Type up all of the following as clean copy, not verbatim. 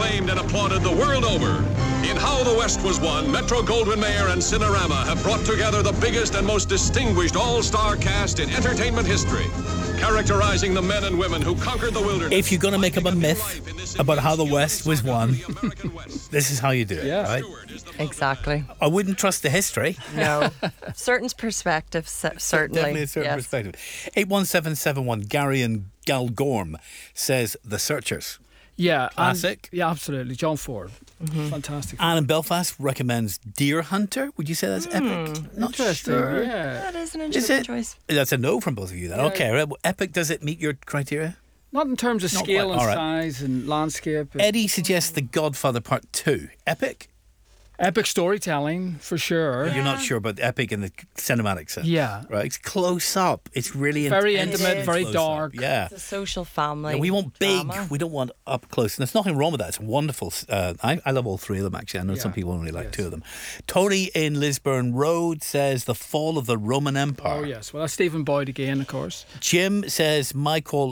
acclaimed and applauded the world over. In How the West Was Won, Metro-Goldwyn-Mayer and Cinerama have brought together the biggest and most distinguished all-star cast in entertainment history, characterizing the men and women who conquered the wilderness. If you're going to make up a myth about how the West was won, this is how you do it, right? Exactly. I wouldn't trust the history. No. Certain perspectives, certainly. Definitely a certain perspective. 81771, Gary and Galgorm says The Searchers. Yeah. Classic. Yeah, absolutely. John Ford. Fantastic. Anne in Belfast recommends Deer Hunter. Would you say that's epic? Not Interesting. sure. Yeah. That is an Is interesting it? choice. That's a no from both of you then. Yeah. Okay, right. Well, epic, does it meet your criteria? Not in terms of Not scale quite. and All right. size and landscape. Eddie suggests The Godfather Part 2. Epic? Epic storytelling, for sure. You're not sure about the epic in the cinematic sense. Yeah. Right? It's close up. It's really Very intense. intimate, It is. very Close up. dark. Yeah. It's a social family. Yeah, we want big. drama. We don't want up close. And there's nothing wrong with that. It's wonderful. I love all three of them, actually. I know some people only like two of them. Tony in Lisburn Road says The Fall of the Roman Empire. Oh, yes. Well, that's Stephen Boyd again, of course. Jim says Michael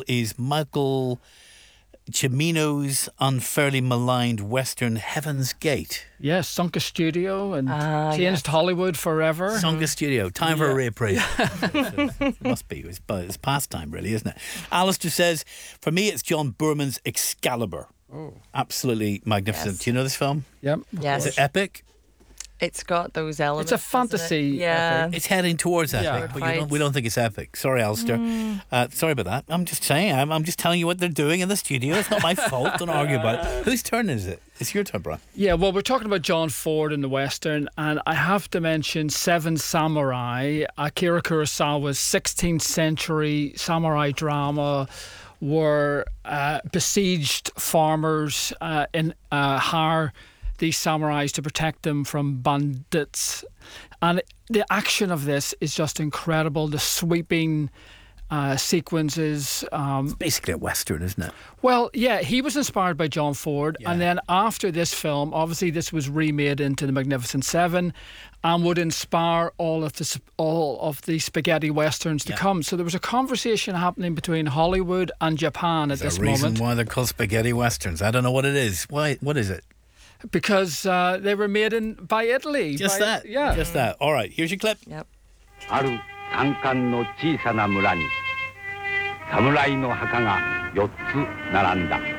Cimino's unfairly maligned Western Heaven's Gate. Yes, Sunka Studio and changed yes. Hollywood forever. Sunga Studio. Time for a reappraisal. It must be. It's past time, really, isn't it? Alistair says, for me, it's John Boorman's Excalibur. Oh. Absolutely magnificent. Yes. Do you know this film? Yep. Yes. Is it epic? It's got those elements. It's a doesn't it? fantasy Yeah. epic. It's heading towards epic, Yeah. but we don't think it's epic. Sorry, Alistair. Sorry about that. I'm just saying. I'm just telling you what they're doing in the studio. It's not my fault. Don't argue about it. Whose turn is it? It's your turn, Brian. Yeah, well, we're talking about John Ford in the Western, and I have to mention Seven Samurai, Akira Kurosawa's 16th century samurai drama, where besieged farmers hire these samurais to protect them from bandits. And the action of this is just incredible. The sweeping sequences. It's basically a Western, isn't it? Well, yeah, he was inspired by John Ford. And then after this film, obviously this was remade into The Magnificent Seven and would inspire all of the spaghetti westerns to come. So there was a conversation happening between Hollywood and Japan at this There's a reason moment. why they're called spaghetti westerns. I don't know what it is. Why? What is it? Because they were made by Italy. Just by, that? Yeah. Just that. All right, here's your clip. Yep. ある山間の小さな村に侍の墓が4つ並んだ